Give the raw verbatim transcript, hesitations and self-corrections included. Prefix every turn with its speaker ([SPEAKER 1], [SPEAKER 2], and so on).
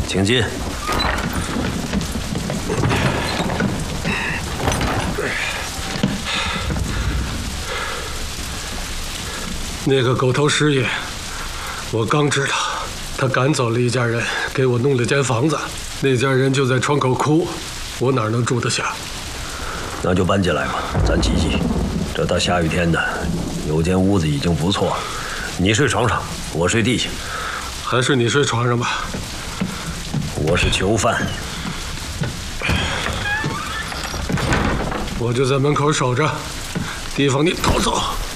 [SPEAKER 1] 请进。
[SPEAKER 2] 那个狗头师爷，我刚知道，他赶走了一家人，给我弄了间房子，那家人就在窗口哭，我哪能住得下？
[SPEAKER 1] 那就搬进来吧，咱挤挤。这大下雨天的，有间屋子已经不错。你睡床上，我睡地下。
[SPEAKER 2] 还是你睡床上吧。
[SPEAKER 1] 我是囚犯，
[SPEAKER 2] 我就在门口守着，提防你逃走。